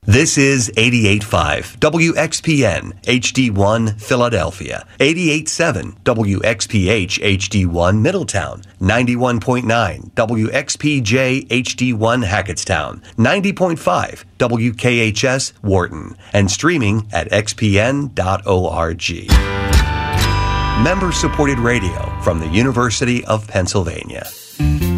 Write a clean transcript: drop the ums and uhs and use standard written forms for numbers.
This is 88.5 WXPN HD1 Philadelphia, 88.7 WXPH HD1 Middletown, 91.9 WXPJ HD1 Hackettstown, 90.5 WKHS Wharton, and streaming at xpn.org. Member-supported radio from the University of Pennsylvania.